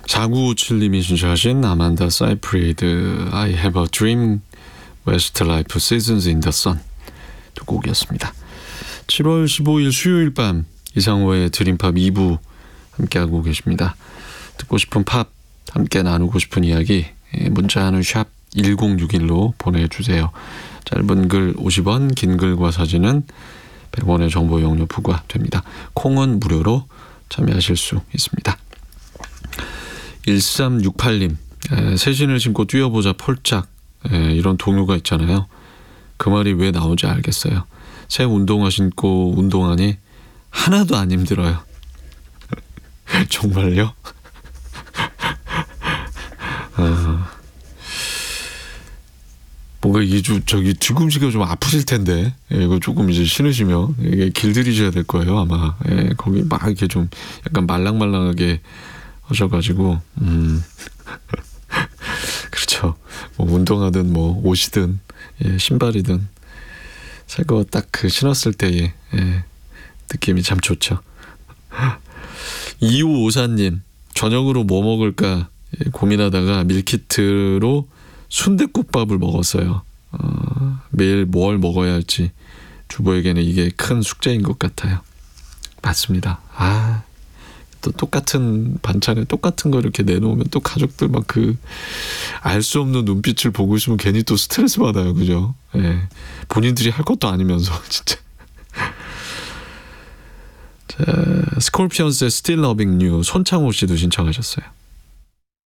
4957님이 신청하신 아만다 사이프리드 I have a dream Westlife Seasons in the Sun 두 곡이었습니다. 7월 15일 수요일 밤 이상호의 드림팝 2부 함께하고 계십니다. 듣고 싶은 팝, 함께 나누고 싶은 이야기 문자는 샵 1061로 보내주세요. 짧은 글 50원, 긴 글과 사진은 100원의 정보 용료 부과됩니다. 콩은 무료로 참여하실 수 있습니다. 1368님, 새 신을 신고 뛰어보자 폴짝, 이런 동요가 있잖아요. 그 말이 왜 나오지 알겠어요. 새 운동화 신고 운동하니 하나도 안 힘들어요. 정말요? 뭔가 이게 저기 뒤꿈치가 좀 아프실 텐데, 이거 조금 이제 신으시면 이게 길들이셔야 될 거예요 아마. 거기 막 이렇게 좀 약간 말랑말랑하게 하셔가지고, 그렇죠. 뭐 운동하든 뭐 옷이든 신발이든 새 거 딱 그 신었을 때의 느낌이 참 좋죠. 2554님, 저녁으로 뭐 먹을까 고민하다가 밀키트로 순댓국밥을 먹었어요. 매일 뭘 먹어야 할지 주부에게는 이게 큰 숙제인 것 같아요. 맞습니다. 또 똑같은 반찬에 똑같은 거 이렇게 내놓으면 또 가족들 막 그 알 수 없는 눈빛을 보고 있으면 괜히 또 스트레스 받아요. 그죠? 본인들이 할 것도 아니면서 진짜. 자, 스콜피언스의 Still Loving You 손창호 씨도 신청하셨어요.